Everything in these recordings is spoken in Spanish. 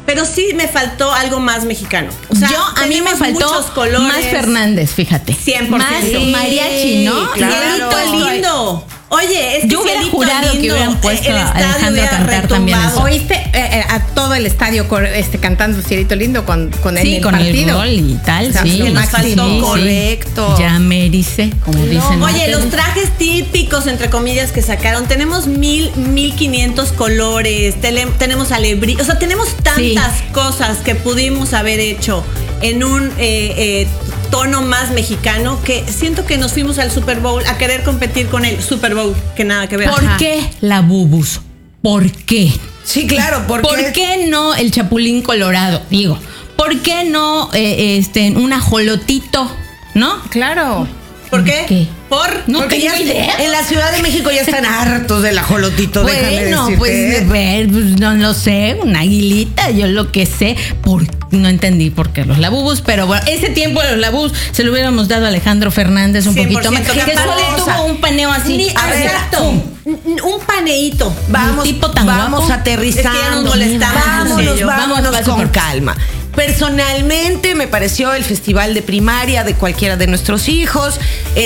Pero sí me faltó algo más mexicano. O sea, a mí me faltó más Fernández, fíjate. 100%. Más mariachi, ¿no? Claro. Cielito lindo. Oye, yo hubiera jurado que hubieran puesto a Alejandro a cantar también eso. ¿Oíste a todo el estadio cantando Cielito Lindo con el con partido? El gol y tal, sí. Nos faltó, correcto. Ya me dice, como dicen. Oye, los trajes típicos, entre comillas, que sacaron, tenemos 1500 colores, tenemos alebrijes, o sea, tenemos tantas cosas que pudimos haber hecho en un tono más mexicano, que siento que nos fuimos al Super Bowl a querer competir con el Super Bowl, que nada que ver. ¿Por qué la Bubus? ¿Por qué? Sí, claro, ¿Por qué no el Chapulín Colorado? Digo, ¿por qué no un ajolotito? ¿No? Claro. ¿Por qué? No porque tengo idea. En la Ciudad de México ya están hartos del ajolotito, déjame decirte. Pues no lo sé, una aguilita, yo lo que sé, no entendí por qué los labubus, pero bueno, ese tiempo de los labubus se lo hubiéramos dado a Alejandro Fernández un poquito más, que solo tuvo un paneo así. Exacto. Un paneíto. Vamos, tipo tan vamos guapo. aterrizando. Es que ya nos molestamos. Vámonos con calma. Personalmente me pareció el festival de primaria de cualquiera de nuestros hijos.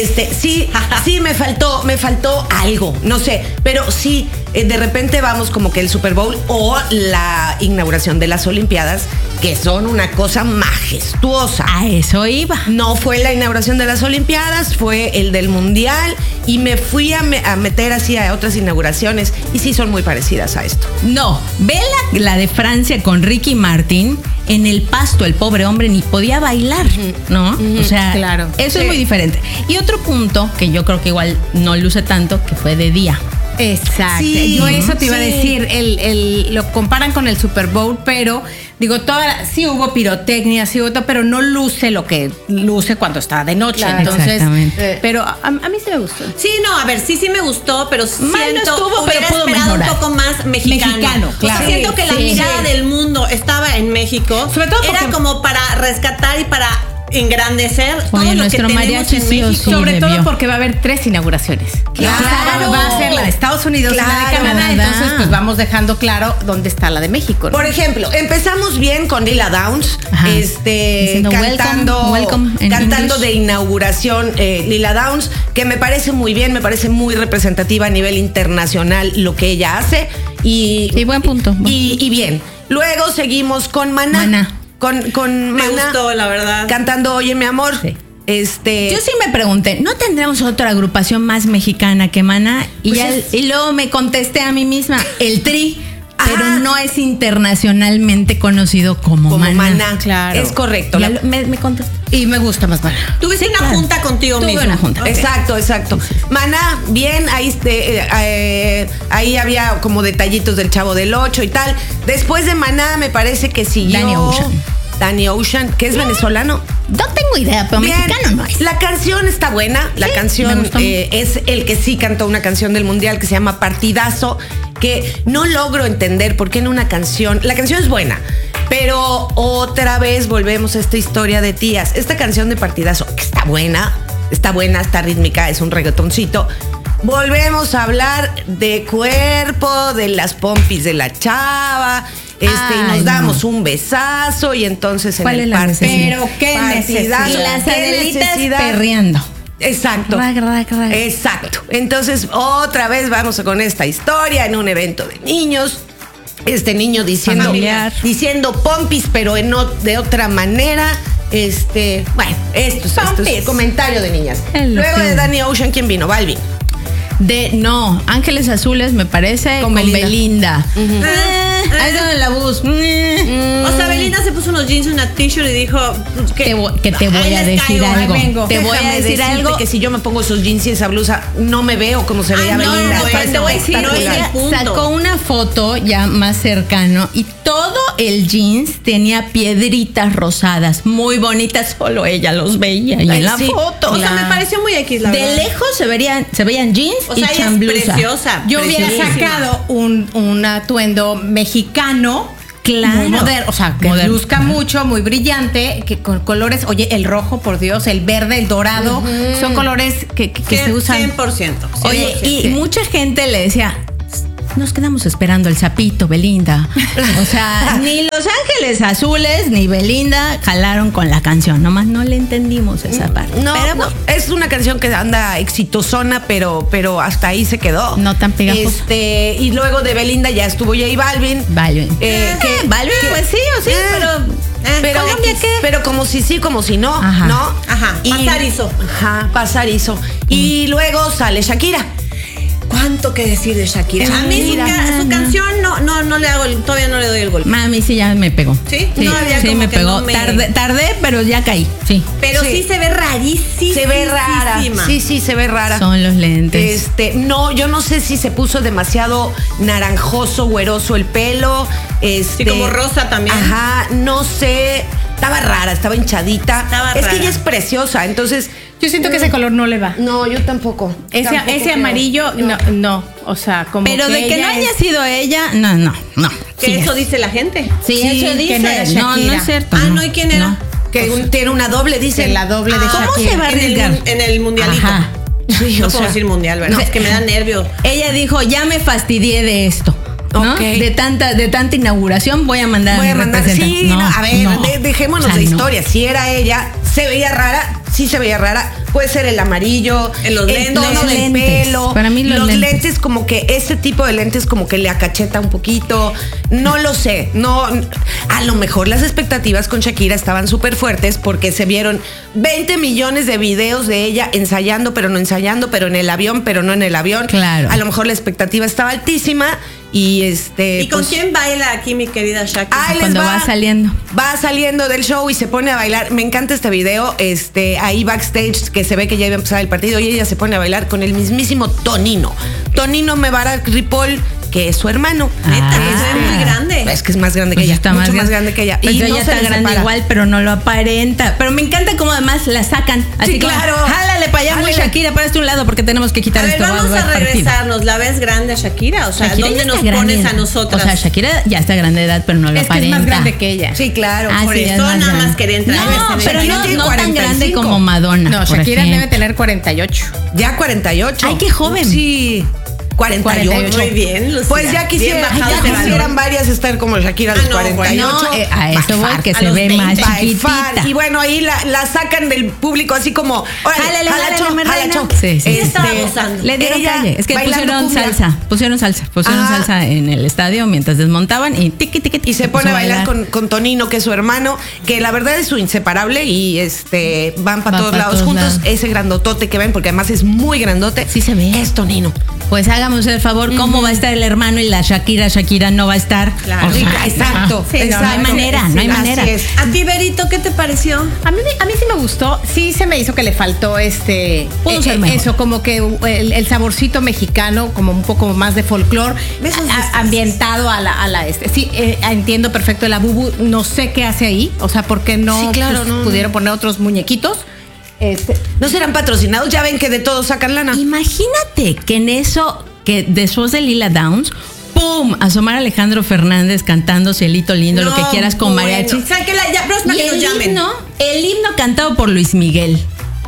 Sí me faltó algo, no sé, pero sí, de repente vamos como que el Super Bowl o la inauguración de las Olimpiadas, que son una cosa majestuosa. A eso iba. No fue la inauguración de las Olimpiadas, fue el del Mundial, y me fui a meter así a otras inauguraciones y sí son muy parecidas a esto. No, ve la de Francia con Ricky Martin. En el pasto, el pobre hombre ni podía bailar, ¿no? O sea, claro. Eso es muy diferente. Y otro punto que yo creo que igual no luce tanto, que fue de día. Exacto. Sí, yo eso te iba a decir, lo comparan con el Super Bowl, pero digo, sí hubo pirotecnia, sí hubo todo, pero no luce lo que luce cuando está de noche. Claro, entonces, pero a mí sí me gustó. Sí, no, a ver, sí me gustó, pero estuvo, hubiera pero pudo esperado mejorar. un poco más mexicano. Claro. O sea, siento que la mirada del mundo estaba en México. Sobre todo era como para rescatar y para engrandecer todo lo que tenemos en México. Sobre todo porque va a haber 3 inauguraciones. Claro. Va a ser la de Estados Unidos y la de Canadá. Entonces, pues vamos dejando claro dónde está la de México, ¿no? Por ejemplo, empezamos bien con Lila Downs, Diciendo cantando English. de inauguración Lila Downs, que me parece muy bien, me parece muy representativa a nivel internacional lo que ella hace. Y buen punto. Y bien. Luego seguimos con Maná. Con Me Maná, gustó, la verdad. cantando Oye, mi amor. Sí. Yo sí me pregunté, ¿no tendremos otra agrupación más mexicana que Maná? Y, y luego me contesté a mí misma, el Tri, pero no es internacionalmente conocido como Maná. Claro. Es correcto. Me contesté. Y me gusta más Maná. Tuviste una junta contigo mismo. Tuve una junta. Okay. Exacto. Maná, bien, ahí había como detallitos del Chavo del 8 y tal. Después de Maná me parece que siguió Danny Ocean, que es venezolano. No tengo idea, pero bien, mexicano no es. La canción está buena. La canción es el que sí cantó una canción del Mundial que se llama Partidazo, que no logro entender por qué en una canción... La canción es buena, pero otra vez volvemos a esta historia de tías. Esta canción de Partidazo, que está buena, está rítmica, es un reggaetoncito. Volvemos a hablar de cuerpo, de las pompis de la chava... y nos damos un besazo y entonces en el partido. Pero qué necesidad. Y las Adelitas perreando. Exacto. Exacto. Entonces, otra vez vamos con esta historia en un evento de niños. Este niño diciendo pompis, pero de otra manera. Bueno, esto es comentario de niñas. Luego de Danny Ocean, ¿quién vino? Balvin. Ángeles Azules me parece con Belinda. Ahí está la bus. O sea, Belinda se puso unos jeans, una t-shirt y dijo que te voy a decir algo. Te voy a decir algo que si yo me pongo esos jeans y esa blusa no me veo como se veía Belinda. Te voy a decir, ella sacó una foto ya más cercano y todo el jeans tenía piedritas rosadas, muy bonitas, solo ella los veía y en la foto. O sea, me pareció muy X, la verdad. De lejos se veían jeans y chamblusa. Es preciosa. Yo hubiera sacado un atuendo mexicano. Claro. Muy moderno, o sea, que luzca mucho, muy brillante, que con colores, oye, el rojo, por Dios, el verde, el dorado, son colores que se usan. 100%. Oye, y mucha gente le decía, nos quedamos esperando el sapito, Belinda. O sea, ni Los Ángeles Azules ni Belinda jalaron con la canción. Nomás no le entendimos esa parte. No, pero, es una canción que anda exitosona, pero hasta ahí se quedó. No tan pegajosa. Y luego de Belinda ya estuvo J Balvin. Balvin. Balvin, pues sí o sí, pero ¿Colombia qué? Pero como si sí, como si no, Ajá. ¿no? Ajá, pasar hizo. Ajá, pasar hizo. Y luego sale Shakira. ¿Cuánto que decir de Shakira? A mí su canción no le hago, todavía no le doy el golpe. Mami, sí, ya me pegó. ¿Sí? Sí, Todavía sí como me que pegó. no me- Tardé, pero ya caí. Sí. Pero sí se ve rarísima. Se ve rara. Sí, se ve rara. Son los lentes. No, yo no sé si se puso demasiado naranjoso, güeroso el pelo. Sí, como rosa también. Ajá, no sé. Estaba rara, estaba hinchadita. Estaba es rara. que ella es preciosa, entonces. Yo siento que ese color no le va. No, yo tampoco. Ese Tampoco amarillo, no. O sea, como Pero de que ella no haya es- sido ella, no. Que Sí eso es. dice la gente. Sí, Sí, eso que dice. no era No, no Shakira. es cierto. Ah, no, ¿y quién era? Que tiene una doble, dice. La doble de ¿Cómo Shakira. se va a En el, arriesgar? en el mundialito. Ajá. Sí, No o puedo sea, decir mundial, ¿verdad? no. Es que me da nervio. Ella dijo, ya me fastidié de esto. ¿no? Ok. De tanta inauguración voy a mandar Voy a mandar. Sí, No, a ver, no. dejémonos O sea, de no. historia. Si era ella, se veía rara, sí se veía rara. Puede ser el amarillo, En los el lentes. tono Los del lentes. pelo. Para mí los lentes. como que ese tipo de lentes como que le acacheta un poquito. No lo sé. No, a lo mejor las expectativas con Shakira estaban súper fuertes porque se vieron 20 millones de videos de ella ensayando, pero no ensayando, pero en el avión, pero no en el avión. Claro. A lo mejor la expectativa estaba altísima y ¿Y con pues, quién baila aquí mi querida Shakira? ahí les Cuando va saliendo. Va saliendo del show y se pone a bailar. Me encanta este video. Ahí backstage que se ve que ya iba a empezar el partido y ella se pone a bailar con el mismísimo Tonino. Tonino Mebarak Ripoll, que es su hermano. Neta, Ah. se ve muy grande. Es que es más grande Pues que ella. está mucho más grande que ella. Pues y ella no se está le grande separa. igual, pero no lo aparenta. Pero me encanta cómo además la sacan. Así como, claro. jálale para allá, muy Jálale. Shakira, para un lado porque tenemos que quitar A ver, esto. vamos va a haber partido. regresarnos. ¿La ves grande a Shakira? O sea, Shakira ¿dónde ya nos está grande pones de a edad. nosotras? O sea, Shakira ya está grande de edad, pero no lo Es que aparenta. es más grande que ella. Sí, claro. Ah, por sí, ya eso es más nada grande. más quería entrar. No, Shakira pero no, tiene no tan 45. grande como Madonna. No, por Shakira ejemplo. debe tener 48. Ya 48. Ay, qué joven. Sí. 48. Muy bien, Lucía. Pues ya Bien bajado ya ese valor. quisieran varias estar como Shakira a los Ah, no, 48. bueno, a eso By voy, far. que a se los ve 20. más By far. chiquitita. Y bueno, ahí la sacan del público así como, órale, Jálale, jalacho, jálale, mi reina. jalacho. Sí, sí. estaba gozando. Le dieron ella calle. Es que bailando pusieron cumbia. pusieron Ajá. salsa en el estadio mientras desmontaban y tiqui, tiqui, Y se pone a bailar con Tonino, que es su hermano, que la verdad es su inseparable y van para Va todos pa' lados todos juntos. lados. Ese grandotote que ven, porque además es muy grandote. Sí se ve. Es Tonino. Pues hágame el favor, ¿cómo va a estar el hermano y la Shakira no va a estar? Claro. O sea, Exacto. sí, no, exacto. no hay manera, no hay Así manera. es. ¿A ti, Berito, qué te pareció? A mí sí me gustó. Sí se me hizo que le faltó Pudo ser mejor. eso, como que el saborcito mexicano, como un poco más de folclore, Besos de estas. ambientado a la. Sí, entiendo perfecto la Bubu. No sé qué hace ahí. O sea, ¿por qué no, Sí, claro, pues, no. pudieron poner otros muñequitos? No serán patrocinados, ya ven que de todo sacan lana. Imagínate que en eso, que después de Lila Downs, ¡pum! Asomar a Alejandro Fernández cantando Cielito Lindo, lo que No, quieras con bueno. mariachi. O sea, que la próxima Y que nos el llamen. himno cantado por Luis Miguel.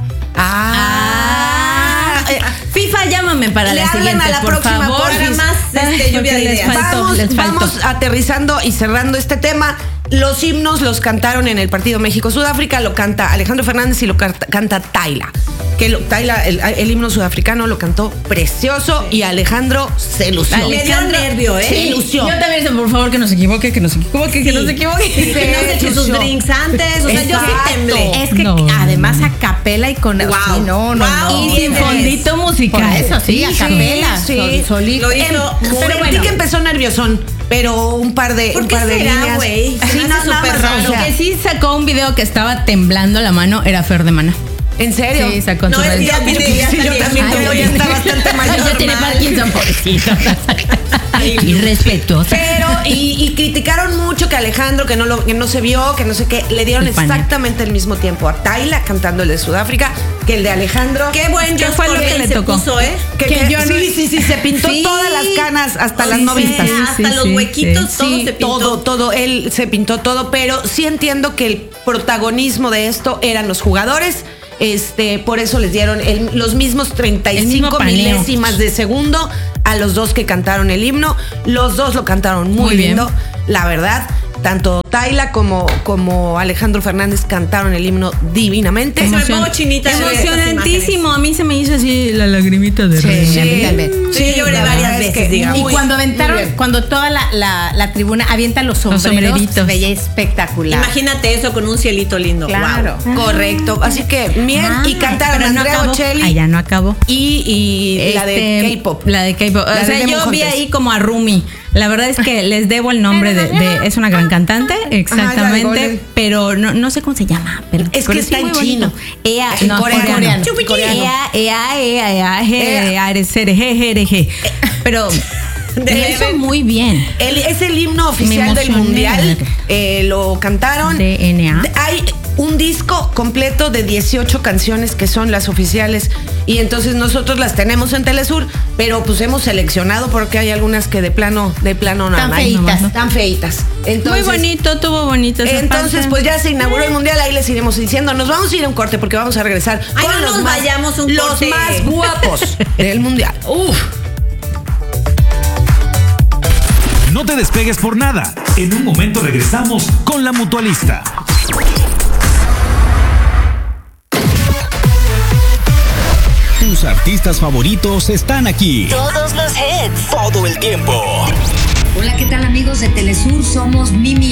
FIFA, llámame para Le la hablan siguiente, a la por próxima, favor. porfis. Para más lluvia Porque de les ideas. faltó, les faltó. Vamos aterrizando y cerrando este tema. Los himnos los cantaron en el partido México-Sudáfrica, lo canta Alejandro Fernández y lo canta Tayla. Tayla, el himno sudafricano lo cantó precioso y Alejandro se lució. Me dio nervio, ¿eh? Se lució. Yo también digo, por favor, que no se equivoque, que no se equivoque, que no se equivoque. Que no se eche sus drinks antes. O sea, yo sí Exacto. temblé. Es que No. además a capela y con. Wow. Sí, no. Wow. Y sin Tienes. fondito musical. Por eso, sí, a capela. sí. Solito. Lo hizo muy Sentí bueno. que empezó nerviosón, pero un par de, ¿Por un qué par de será, líneas. güey? Se Sí, me no, hace nada súper más, raro. o sea, Que sí sacó un video que estaba temblando la mano, era Fer de Mana. ¿En serio? Sí, sacó en No, sus es que redes. ya tiene, ya Sí, yo está también viejo. tengo, ya está bastante mayor. Ya tiene normal. Parkinson, pobrecito. Irrespetuosa. Pero, y criticaron mucho que Alejandro, que no se vio, que no sé qué, le dieron El panel. exactamente el mismo tiempo a Tayla cantando el de Sudáfrica que el de Alejandro. Qué buen ¿Qué Just fue lo for que Gay le se tocó? puso, ¿eh? Sí, se pintó Sí. todas las canas, hasta las no Sí, vistas. hasta los huequitos, todo Sí, se pintó. todo, él se pintó todo, pero sí entiendo que el protagonismo de esto eran los jugadores. Por eso les dieron los mismos El 35 mismo paneo. milésimas de segundo a los dos que cantaron el himno. Los dos lo cantaron muy lindo, la verdad. Tanto Tayla como Alejandro Fernández cantaron el himno divinamente. Me pongo chinita. Emocionantísimo. A mí se me hizo así la lagrimita de rey. Sí, lloré varias veces, digamos. Y cuando aventaron, cuando toda la tribuna avienta los sombreritos, veía espectacular. Imagínate eso con un cielito lindo. Claro. Wow. Correcto. Así que bien. Y cantaron Andrea Bocelli. Ya no acabó. Y la de K-pop. La de K-pop. O sea, yo vi ahí como a Rumi. La verdad es que les debo el nombre de es una gran cantante, exactamente, pero no sé cómo se llama. Pero es que está en chino. Coreano. Pero le hizo muy bien. Es el himno oficial del mundial. Lo cantaron. DNA. Hay un disco completo de 18 canciones que son las oficiales y entonces nosotros las tenemos en Telesur, pero pues hemos seleccionado porque hay algunas que de plano tan feitas, tan feitas. Entonces, muy bonito, tuvo bonito. Entonces pues ya se inauguró el mundial, ahí les iremos diciendo. Nos vamos a ir a un corte porque vamos a regresar con los más guapos del mundial. No te despegues por nada. En un momento regresamos con La Mutualista. Tus artistas favoritos están aquí. Todos los hits. Todo el tiempo. Hola, ¿qué tal amigos de Telesur? Somos Mimi